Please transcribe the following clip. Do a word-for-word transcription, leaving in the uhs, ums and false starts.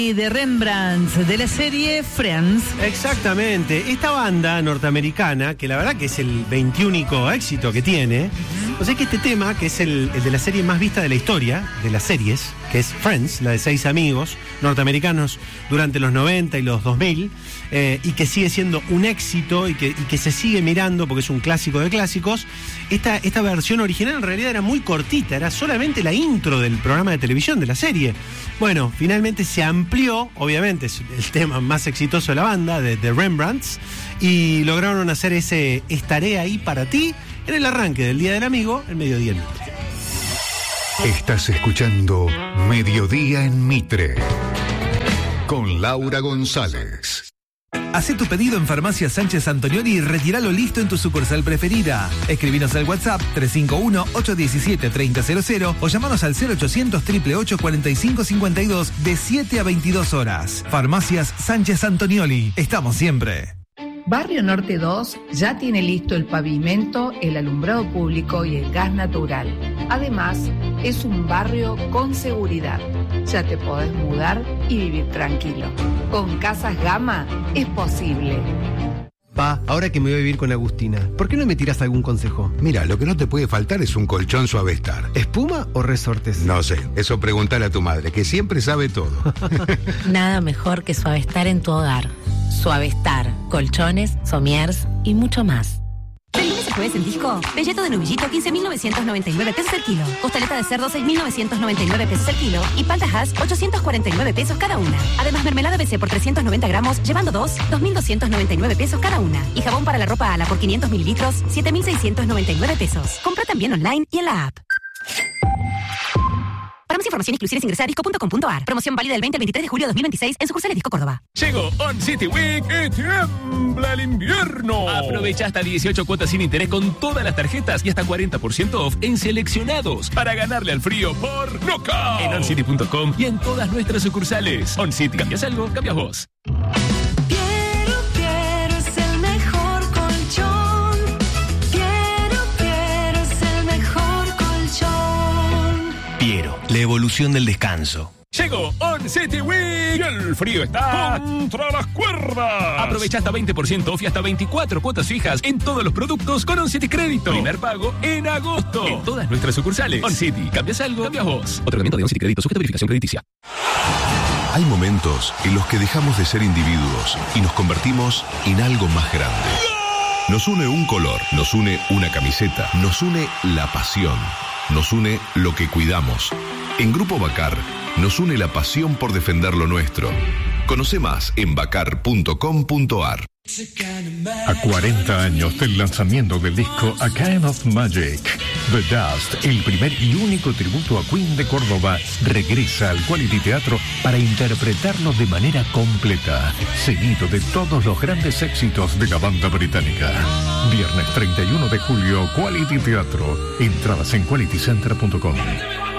de Rembrandt, de la serie Friends. Exactamente, esta banda norteamericana, que la verdad que es el veintiúnico éxito que tiene, uh-huh. O sea que este tema, que es el, el de la serie más vista de la historia, de las series, que es Friends, la de seis amigos norteamericanos durante los noventa y los dos mil, eh, y que sigue siendo un éxito y que, y que se sigue mirando porque es un clásico de clásicos. Esta, esta versión original en realidad era muy cortita, era solamente la intro del programa de televisión, de la serie. Bueno, finalmente se amplió, obviamente es el tema más exitoso de la banda, de, de Rembrandts, y lograron hacer ese Estaré ahí para ti en el arranque del Día del Amigo, el mediodía en Mitre. Estás escuchando Mediodía en Mitre con Laura González. Hacé tu pedido en Farmacia Sánchez Antonioli y retíralo listo en tu sucursal preferida. Escribinos al WhatsApp tres cinco uno, ocho uno siete, tres cero cero cero o llamanos al cero ochocientos, ocho ocho ocho, cuatro cinco cinco dos de siete a veintidós horas. Farmacias Sánchez Antonioli. Estamos siempre. Barrio Norte dos ya tiene listo el pavimento, el alumbrado público y el gas natural. Además, es un barrio con seguridad. Ya te podés mudar y vivir tranquilo. Con Casas Gama es posible. Pa, ahora que me voy a vivir con Agustina, ¿por qué no me tiras algún consejo? Mira, lo que no te puede faltar es un colchón Suavestar. ¿Espuma o resortes? No sé, eso preguntale a tu madre, que siempre sabe todo. Nada mejor que Suavestar en tu hogar. Suavestar, colchones, somiers y mucho más. ¿El lunes y jueves en disco? Pelleto de novillito, quince mil novecientos noventa y nueve pesos el kilo. Costaleta de cerdo, seis mil novecientos noventa y nueve pesos el kilo. Y paltas Hass, ochocientos cuarenta y nueve pesos cada una. Además, mermelada B C por trescientos noventa gramos, llevando dos, dos mil doscientos noventa y nueve pesos cada una. Y jabón para la ropa Ala por quinientos mililitros, siete mil seiscientos noventa y nueve pesos. Compra también online y en la app. Para más información, exclusiones, ingresa a disco punto com punto a r. Promoción válida del veinte al veintitrés de julio de dos mil veintiséis en sucursales Disco Córdoba. Llegó On City Week y tiembla el invierno. Aprovecha hasta dieciocho cuotas sin interés con todas las tarjetas y hasta cuarenta por ciento off en seleccionados para ganarle al frío por Knockout. En on city punto com y en todas nuestras sucursales. On City, cambias algo, cambias vos. Piero, la evolución del descanso. Llegó On City Week y el frío está contra las cuerdas. Aprovecha hasta veinte por ciento off y hasta veinticuatro cuotas fijas en todos los productos con On City Crédito. Primer pago en agosto. En todas nuestras sucursales. On City, cambias algo, cambias vos. Otorgamiento de On City Crédito sujeto a verificación crediticia. Hay momentos en los que dejamos de ser individuos y nos convertimos en algo más grande. Nos une un color, nos une una camiseta, nos une la pasión. Nos une lo que cuidamos. En Grupo Bacar, nos une la pasión por defender lo nuestro. Conoce más en bacar punto com punto a r. A cuarenta años del lanzamiento del disco A Kind of Magic, The Dust, el primer y único tributo a Queen de Córdoba, regresa al Quality Teatro para interpretarlo de manera completa, seguido de todos los grandes éxitos de la banda británica. Viernes treinta y uno de julio, Quality Teatro. Entradas en quality center punto com.